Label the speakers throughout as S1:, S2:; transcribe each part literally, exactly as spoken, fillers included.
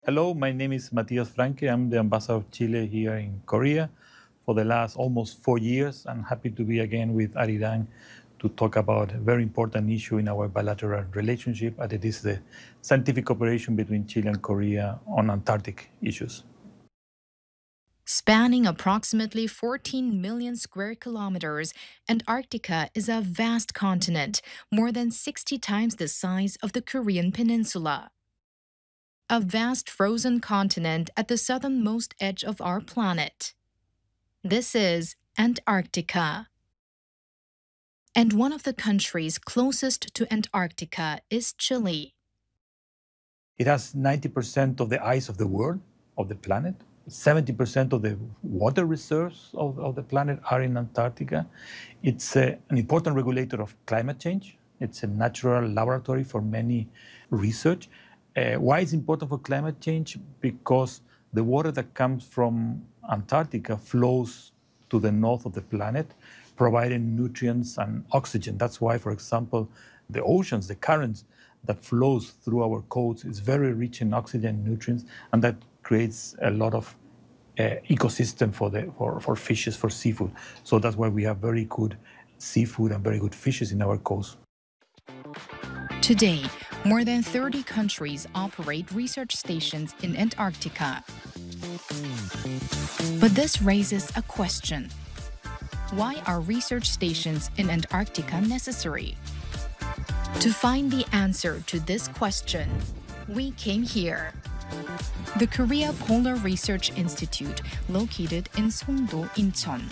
S1: Hello, my name is Matthias Franke. I'm the ambassador of Chile here in Korea for the last almost four years. I'm happy to be again with Arirang to talk about a very important issue in our bilateral relationship, and it is the scientific cooperation between Chile and Korea on Antarctic issues.
S2: Spanning approximately fourteen million square kilometers, Antarctica is a vast continent, more than sixty times the size of the Korean peninsula. A vast frozen continent at the southernmost edge of our planet. This is Antarctica. And one of the countries closest to Antarctica is Chile.
S1: It has ninety percent of the ice of the world, of the planet. seventy percent of the water reserves of, of the planet are in Antarctica. It's a, an important regulator of climate change. It's a natural laboratory for many research. Uh, why is important for climate change? Because the water that comes from Antarctica flows to the north of the planet, providing nutrients and oxygen. That's why, for example, the oceans, the currents that flows through our coasts is very rich in oxygen and nutrients, and that creates a lot of uh, ecosystem for the for, for fishes, for seafood. So that's why we have very good seafood and very good fishes in our coast.
S2: Today, more than thirty countries operate research stations in Antarctica. But this raises a question. Why are research stations in Antarctica necessary? To find the answer to this question, we came here. The Korea Polar Research Institute, located in Songdo, Incheon.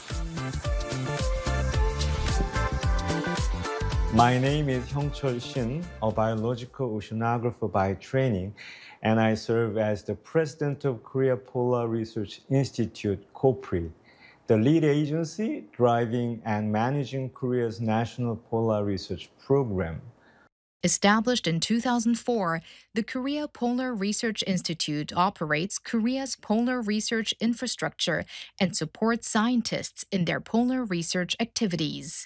S3: My name is Hyungchul Shin, a biological oceanographer by training, and I serve as the president of Korea Polar Research Institute, KOPRI, the lead agency driving and managing Korea's National Polar Research Program.
S2: Established in two thousand four, the Korea Polar Research Institute operates Korea's polar research infrastructure and supports scientists in their polar research activities.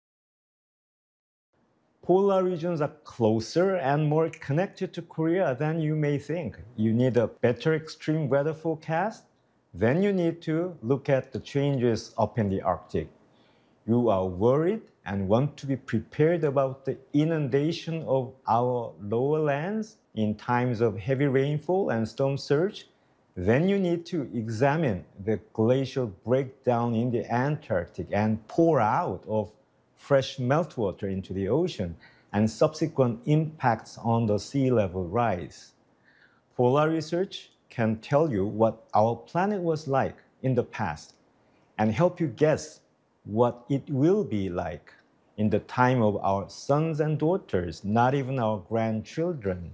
S3: Polar regions are closer and more connected to Korea than you may think. You need a better extreme weather forecast. Then you need to look at the changes up in the Arctic. You are worried and want to be prepared about the inundation of our lower lands in times of heavy rainfall and storm surge. Then you need to examine the glacial breakdown in the Antarctic and pour out of fresh meltwater into the ocean and subsequent impacts on the sea level rise. Polar research can tell you what our planet was like in the past and help you guess what it will be like in the time of our sons and daughters, not even our grandchildren.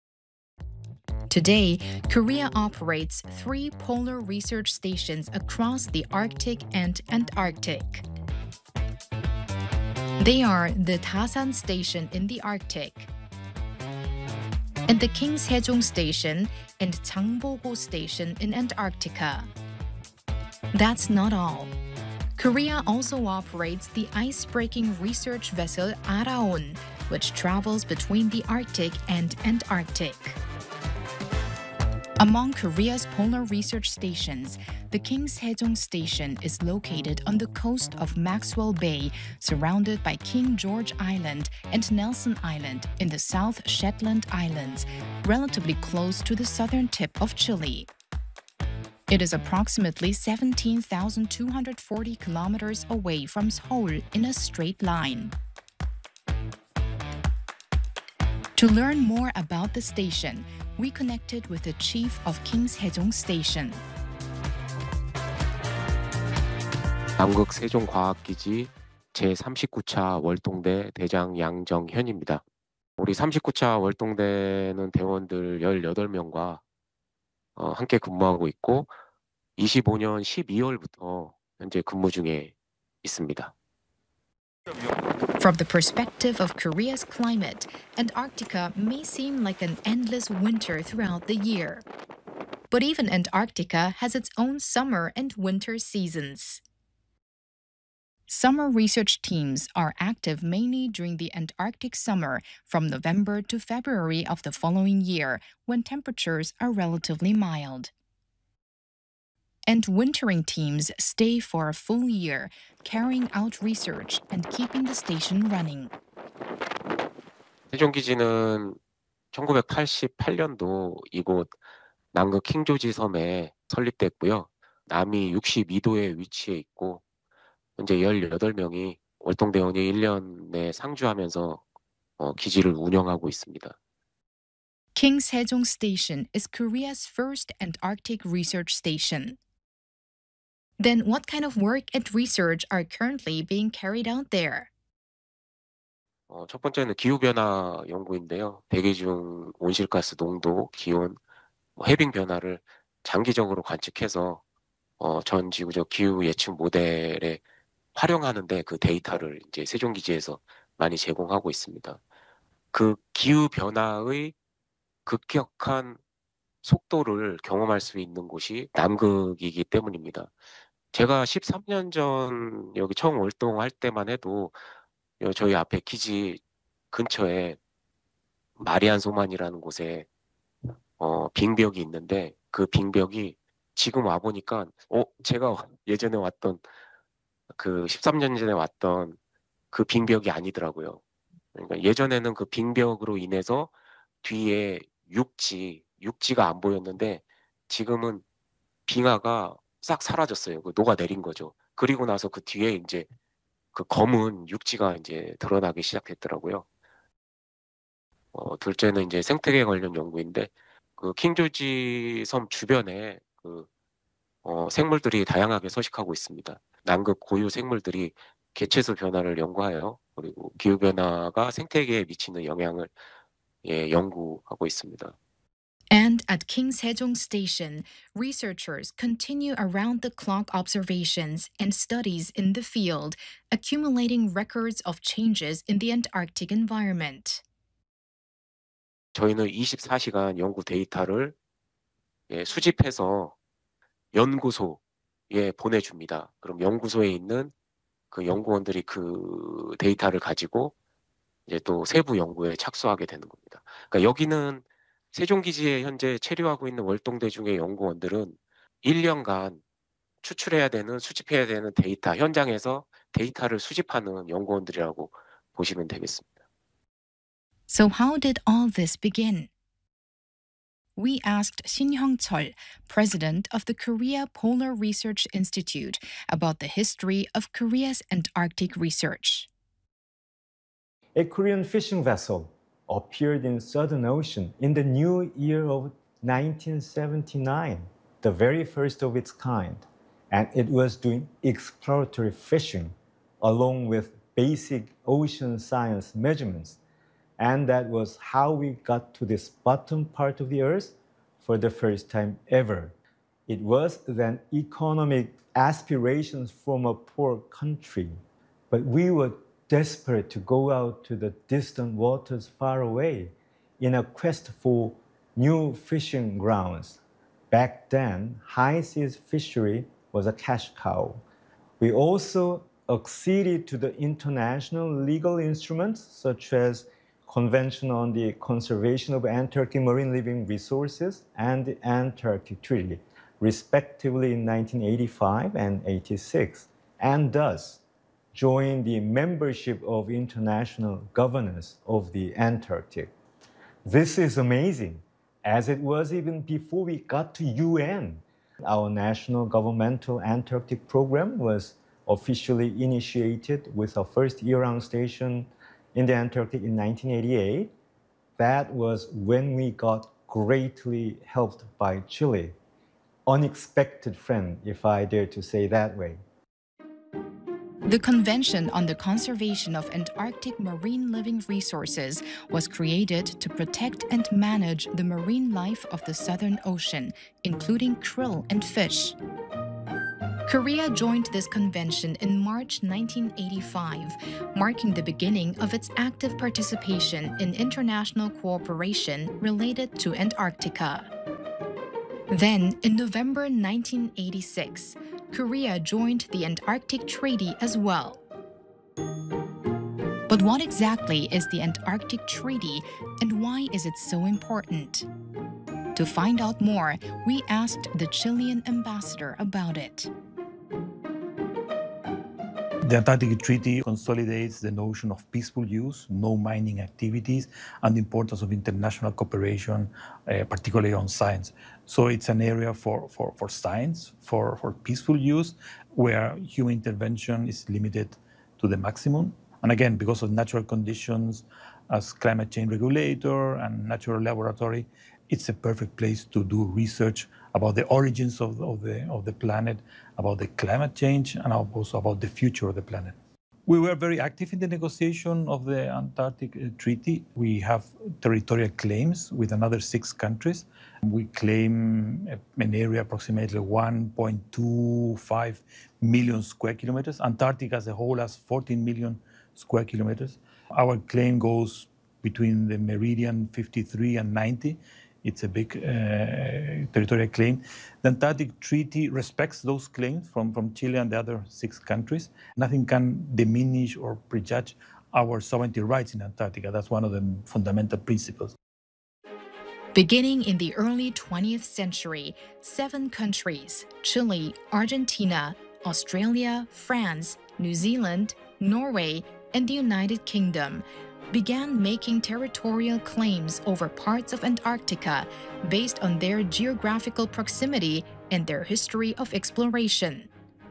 S2: Today, Korea operates three polar research stations across the Arctic and Antarctic. They are the Dasan Station in the Arctic, and the King Sejong Station and Changbogo Station in Antarctica. That's not all. Korea also operates the ice-breaking research vessel Araon, which travels between the Arctic and Antarctic. Among Korea's polar research stations, the King Sejong Station is located on the coast of Maxwell Bay, surrounded by King George Island and Nelson Island in the South Shetland Islands, relatively close to the southern tip of Chile. It is approximately seventeen thousand two hundred forty kilometers away from Seoul in a straight line. To learn more about the station, we connected with the chief of King Sejong Station.
S4: 남극 세종과학기지 제삼십구 차 월동대 대장 양정현입니다. 우리 삼십구 차 월동대는 대원들 열여덟 명과 어, 함께 근무하고 있고 이십오 년 십이월부터 현재 근무 중에 있습니다.
S2: From the perspective of Korea's climate, Antarctica may seem like an endless winter throughout the year. But even Antarctica has its own summer and winter seasons. Summer research teams are active mainly during the Antarctic summer from November to February of the following year, when temperatures are relatively mild. And wintering teams stay for a full year, carrying out research and keeping the station running.
S4: 세종기지는 천구백팔십팔 년도 이곳 남극 킹조지 섬에 설립됐고요. 남이 육십이 도에 위치해 있고 현재 열여덟 명이 월동대원이 일 년에 상주하면서 어, 기지를 운영하고 있습니다.
S2: King Sejong Station is Korea's first Antarctic research station. Then what kind of work and research are currently being carried out there?
S4: 어, 첫 번째는 기후변화 연구인데요. 대기 중 온실가스 농도, 기온, 뭐 해빙 변화를 장기적으로 관측해서 어, 전 지구적 기후 예측 모델에 활용하는데 그 데이터를 이제 세종기지에서 많이 제공하고 있습니다. 그 기후 변화의 급격한 속도를 경험할 수 있는 곳이 남극이기 때문입니다. 제가 십삼 년 전 여기 처음 월동할 때만 해도 저희 앞에 기지 근처에 마리안 소만이라는 곳에 어, 빙벽이 있는데 그 빙벽이 지금 와 보니까 어 제가 예전에 왔던 그 십삼 년 전에 왔던 그 빙벽이 아니더라고요. 그러니까 예전에는 그 빙벽으로 인해서 뒤에 육지, 육지가 안 보였는데 지금은 빙하가 싹 사라졌어요. 그 녹아내린 거죠. 그리고 나서 그 뒤에 이제 그 검은 육지가 이제 드러나기 시작했더라고요. 어, 둘째는 이제 생태계 관련 연구인데 그 킹조지 섬 주변에 그 어, 생물들이 다양하게 서식하고 있습니다. 남극 고유 생물들이 개체수 변화를 연구하여 그리고 기후 변화가 생태계에 미치는 영향을 예, 연구하고 있습니다.
S2: And at King Sejong Station, researchers continue around-the-clock observations and studies in the field, accumulating records of changes in the Antarctic environment.
S4: 저희는 이십사 시간 연구 데이터를 예, 수집해서 연구소에 보내줍니다. 그럼 연구소에 있는 그 연구원들이 그 데이터를 가지고 이제 또 세부 연구에 착수하게 되는 겁니다. 그러니까 여기는 세종기지에 현재 체류하고 있는 월동대 중의 연구원들은 일 년간 추출해야 되는, 수집해야 되는 데이터, 현장에서 데이터를 수집하는 연구원들이라고 보시면 되겠습니다.
S2: So how did all this begin? We asked Shin Hyung-chol, president of the Korea Polar Research Institute, about the history of Korea's Antarctic research.
S3: A Korean fishing vessel appeared in Southern Ocean in the new year of nineteen seventy-nine, the very first of its kind, and it was doing exploratory fishing along with basic ocean science measurements. And that was how we got to this bottom part of the Earth for the first time ever. It was then economic aspirations from a poor country, but we were desperate to go out to the distant waters far away in a quest for new fishing grounds. Back then, high seas fishery was a cash cow. We also acceded to the international legal instruments such as Convention on the Conservation of Antarctic Marine Living Resources and the Antarctic Treaty, respectively in nineteen eighty-five and eighty-six, and thus joined the membership of international governance of the Antarctic. This is amazing, as it was even before we got to U N. Our national governmental Antarctic program was officially initiated with our first year-round station in the Antarctic in nineteen eighty-eight. That was when we got greatly helped by Chile. Unexpected friend, if I dare to say that way.
S2: The Convention on the Conservation of Antarctic Marine Living Resources was created to protect and manage the marine life of the Southern Ocean, including krill and fish. Korea joined this convention in March nineteen eighty-five, marking the beginning of its active participation in international cooperation related to Antarctica. Then, in November nineteen eighty-six, Korea joined the Antarctic Treaty as well. But what exactly is the Antarctic Treaty and why is it so important? To find out more, we asked the Chilean ambassador about it.
S1: The Antarctic Treaty consolidates the notion of peaceful use, no mining activities, and the importance of international cooperation, uh, particularly on science. So it's an area for, for, for science, for, for peaceful use, where human intervention is limited to the maximum. And again, because of natural conditions as climate change regulator and natural laboratory, it's a perfect place to do research about the origins of, of, the, of the planet, about the climate change, and also about the future of the planet. We were very active in the negotiation of the Antarctic uh, Treaty. We have territorial claims with another six countries. We claim an area approximately one point two five million square kilometers. Antarctica as a whole has fourteen million square kilometers. Our claim goes between the meridian fifty-three and ninety. It's a big uh, territorial claim. The Antarctic Treaty respects those claims from, from Chile and the other six countries. Nothing can diminish or prejudge our sovereignty rights in Antarctica. That's one of the fundamental principles.
S2: Beginning in the early twentieth century, seven countries, Chile, Argentina, Australia, France, New Zealand, Norway, and the United Kingdom, began making territorial claims over parts of Antarctica based on their geographical proximity and their history of exploration.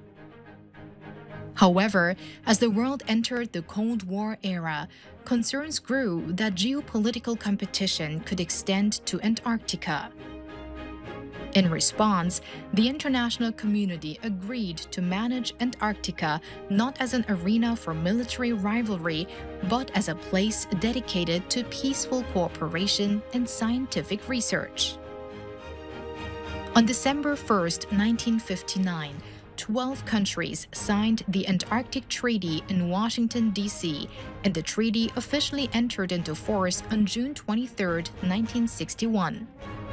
S2: However, as the world entered the Cold War era, concerns grew that geopolitical competition could extend to Antarctica. In response, the international community agreed to manage Antarctica not as an arena for military rivalry, but as a place dedicated to peaceful cooperation and scientific research. On December first, nineteen fifty-nine, twelve countries signed the Antarctic Treaty in Washington, D C, and the treaty officially entered into force on June twenty-third, nineteen sixty-one.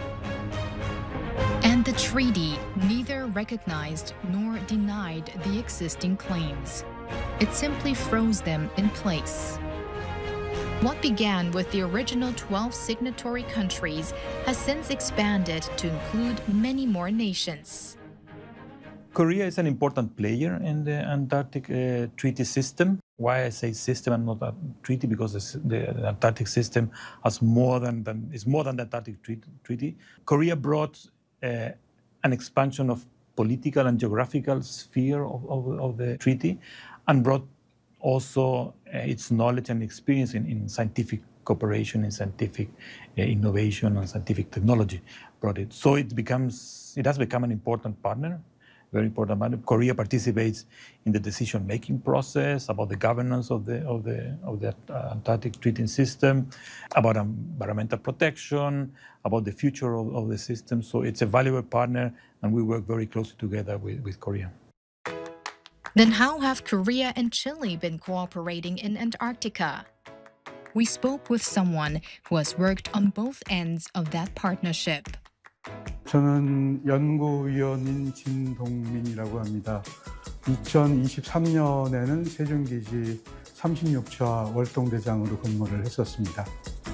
S2: And the treaty neither recognized nor denied the existing claims. It simply froze them in place. What began with the original twelve signatory countries has since expanded to include many more nations.
S1: Korea is an important player in the Antarctic uh, treaty system. Why I say system and not a treaty? Because the, the Antarctic system has more than, than is more than the Antarctic treaty. Korea brought uh, an expansion of political and geographical sphere of, of, of the treaty, and brought also uh, its knowledge and experience in, in scientific cooperation, in scientific uh, innovation and scientific technology. Brought it, so it becomes it has become an important partner. Very important matter. Korea participates in the decision-making process about the governance of the of the of the uh, Antarctic treaty system, about environmental protection, about the future of, of the system. So it's a valuable partner, and we work very closely together with, with Korea.
S2: Then how have Korea and Chile been cooperating in Antarctica? We spoke with someone who has worked on both ends of that partnership.
S5: 저는 연구위원인 진동민이라고 합니다. 이천이십삼 년에는 세종기지 삼십육 차 월동대장으로 근무를 했었습니다.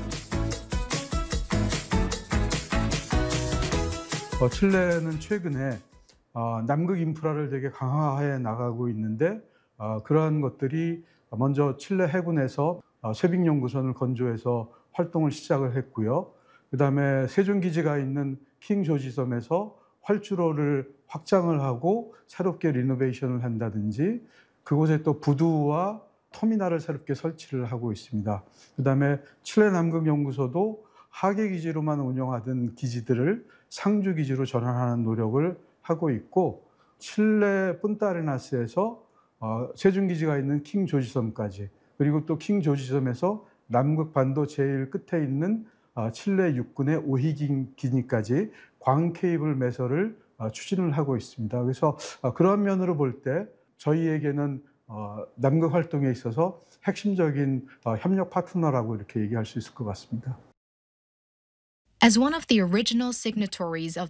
S5: 어, 칠레는 최근에 어, 남극 인프라를 되게 강화해 나가고 있는데 어, 그러한 것들이 먼저 칠레 해군에서 어, 쇠빙연구선을 건조해서 활동을 시작을 했고요. 그 다음에 세종기지가 있는 킹 조지섬에서 활주로를 확장을 하고 새롭게 리노베이션을 한다든지 그곳에 또 부두와 터미널을 새롭게 설치를 하고 있습니다. 그 다음에 칠레 남극연구소도 하계기지로만 운영하던 기지들을 상주기지로 전환하는 노력을 하고 있고 칠레 punta아레나스에서 어, 세종기지가 있는 킹 조지섬까지 그리고 또 킹 조지섬에서 남극반도 제일 끝에 있는 칠레 육군의 오히긴 기지까지 광 케이블 매설을 추진을 하고 있습니다. 그래서 그런 면으로 볼 때 저희에게는 남극 활동에 있어서 핵심적인 협력 파트너라고 이렇게 얘기할 수 있을 것 같습니다.
S2: As one of the original signatories of